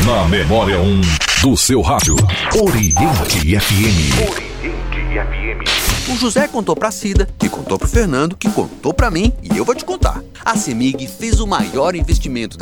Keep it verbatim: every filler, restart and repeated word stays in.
Na memória um do seu rádio. Oriente F M. Oriente F M. O José contou pra Cida, que contou pro Fernando, que contou pra mim, e eu vou te contar. A CEMIG fez o maior investimento da